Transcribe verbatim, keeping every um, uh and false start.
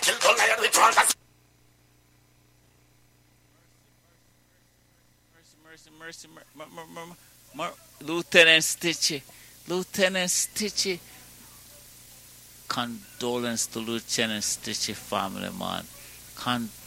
kill the lion with one. Mercy, mercy, mercy, mer- mer- mer- Lieutenant Stitchy, Lieutenant Stitchy. Condolence to Lieutenant Stitchy family, man. Con-